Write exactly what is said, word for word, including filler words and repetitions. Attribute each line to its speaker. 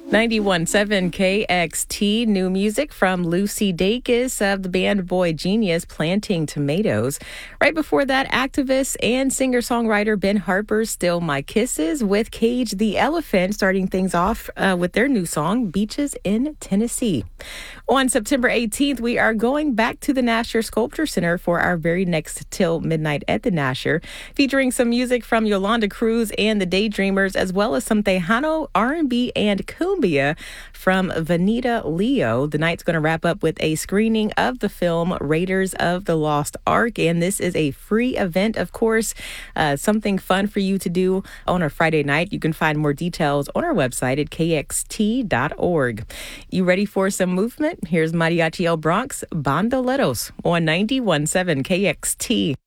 Speaker 1: ninety-one point seven K X T, new music from Lucy Dacus of the band Boy Genius, Planting Tomatoes. Right before that, activist and singer-songwriter Ben Harper's Still My Kisses with Cage the Elephant, starting things off uh, with their new song, Beaches in Tennessee. On September eighteenth, we are going back to the Nasher Sculpture Center for our very next Till Midnight at the Nasher, featuring some music from Yolanda Cruz and the Daydreamers, as well as some Tejano, R and B, and cumbia from Vanita Leo. The night's going to wrap up with a screening of the film Raiders of the Lost Ark, and this is a free event, of course, uh, something fun for you to do on a Friday night. You can find more details on our website at k x t dot org. You ready for some movement? Here's Mariachi El Bronx, Bandoleros on ninety-one point seven K X T.